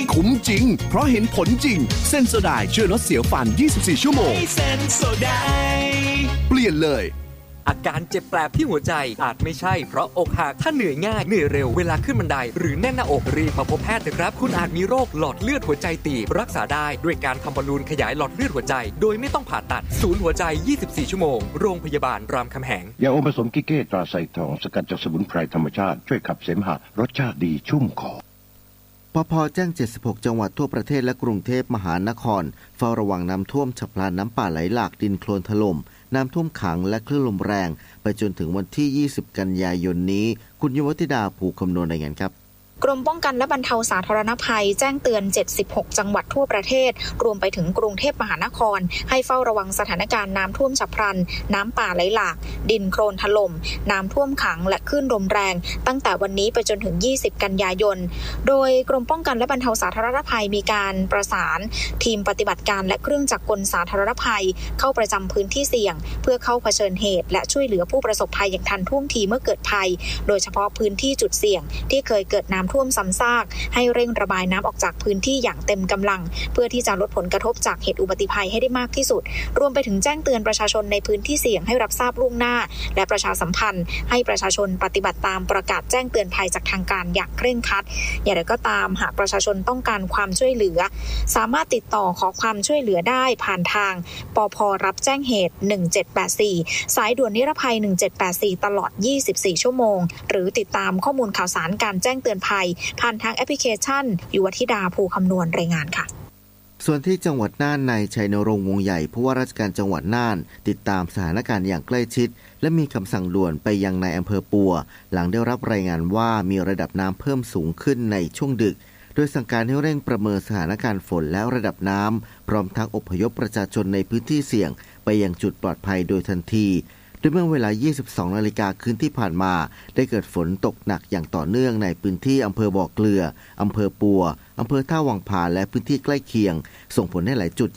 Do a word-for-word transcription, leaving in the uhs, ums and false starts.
คุ้มจริงเพราะเห็นผลจริงเซนโซไดช่วยลดเสียวฟันยี่สิบสี่ชั่วโมงเซนโซไดเปลี่ยนเลยอาการเจ็บแปลบที่หัวใจอาจไม่ใช่เพราะอกหักถ้าเหนื่อยง่ายเหนื่อยเร็วเวลาขึ้นบันไดหรือแน่นหน้าอกรีบมาพบแพทย์เถอะครับคุณอาจมีโรคหลอดเลือดหัวใจตีบรักษาได้ด้วยการทำบอลลูนขยายหลอดเลือดหัวใจโดยไม่ต้องผ่าตัดศูนย์หัวใจยี่สิบสี่ชั่วโมงโรงพยาบาลรามคำแหงยาอมผสมกิเก้ตราไซทองสกัดจากสมุนไพรธรรมชาติช่วยขับเสมหะรสชาติดีชุ่มคอปภ.แจ้งเจ็ดสิบหกจังหวัดทั่วประเทศและกรุงเทพมหานครเฝ้าระวังน้ำท่วมฉับพลันน้ำป่าไหลหลากดินโคลนถล่มน้ำท่วมขังและคลื่นลมแรงไปจนถึงวันที่ยี่สิบกันยายนนี้คุณยวัฒดาภูคำนวณรายงานครับกรมป้องกันและบรรเทาสาธารณภัยแจ้งเตือนเจ็ดสิบหกจังหวัดทั่วประเทศรวมไปถึงกรุงเทพมหานครให้เฝ้าระวังสถานการณ์น้ำท่วมฉับพลันน้ำป่าไหลหลากดินโคลนถล่มน้ำท่วมขังและคลื่นลมแรงตั้งแต่วันนี้ไปจนถึงยี่สิบกันยายนโดยกรมป้องกันและบรรเทาสาธารณภัยมีการประสานทีมปฏิบัติการและเครื่องจักรกลสาธารณภัยเข้าประจำพื้นที่เสี่ยงเพื่อเข้าเผชิญเหตุและช่วยเหลือผู้ประสบภัยอย่างทันท่วงทีเมื่อเกิดภัยโดยเฉพาะพื้นที่จุดเสี่ยงที่เคยเกิดน้ำท่วมซ้ำซากให้เร่งระบายน้ำออกจากพื้นที่อย่างเต็มกำลังเพื่อที่จะลดผลกระทบจากเหตุอุบัติภัยให้ได้มากที่สุดรวมไปถึงแจ้งเตือนประชาชนในพื้นที่เสี่ยงให้รับทราบล่วงหน้าและประชาสัมพันธ์ให้ประชาชนปฏิบัติตามประกาศแจ้งเตือนภัยจากทางการอย่างเคร่งครัดอย่างไรก็ตามหากประชาชนต้องการความช่วยเหลือสามารถติดต่อขอความช่วยเหลือได้ผ่านทางปภ.รับแจ้งเหตุหนึ่งเจ็ดแปดสี่สายด่วนนิรภัยหนึ่งเจ็ดแปดสี่ตลอดยี่สิบสี่ชั่วโมงหรือติดตามข้อมูลข่าวสารการแจ้งเตือนภัยผ่านทางแอปพลิเคชันยุวธิดาภูคำนวณรายงานค่ะส่วนที่จังหวัดน่านนายชัยนรงค์วงใหญ่ผู้ว่าราชการจังหวัดน่านติดตามสถานการณ์อย่างใกล้ชิดและมีคำสั่งด่วนไปยังนายอำเภอปัวหลังได้รับรายงานว่ามีระดับน้ำเพิ่มสูงขึ้นในช่วงดึกโดยสั่งการให้เร่งประเมินสถานการณ์ฝนและระดับน้ำพร้อมทั้งอพยพประชาชนในพื้นที่เสี่ยงไปยังจุดปลอดภัยโดยทันทีโดยเมื่อเวลา ยี่สิบสองนาฬิกาคืนที่ผ่านมาได้เกิดฝนตกหนักอย่างต่อเนื่องในพื้นที่อำเภอบ่อเกลืออำเภอปัวอำเภอท่าวังผาและพื้นที่ใกล้เคียงส่งผลให้หลายจุด